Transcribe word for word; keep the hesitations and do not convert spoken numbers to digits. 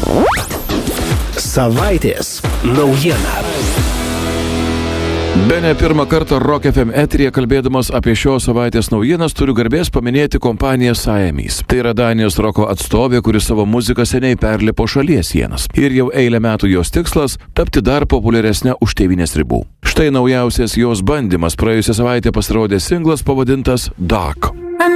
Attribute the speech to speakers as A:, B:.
A: Savaitės naujiena.
B: Bene pirmą kartą Rock F M eteryje kalbėdamas apie šios savaitės naujienas turiu garbės paminėti kompaniją Siamese. Tai yra Danijos roko atstovė, kuri savo muziką seniai perlipo šalies sienas. Ir jau eilę metų jos tikslas – tapti dar populiaresnė už tėvynės ribų. Štai naujausias jos bandymas praėjusią savaitę pasirodė singlas pavadintas Dark.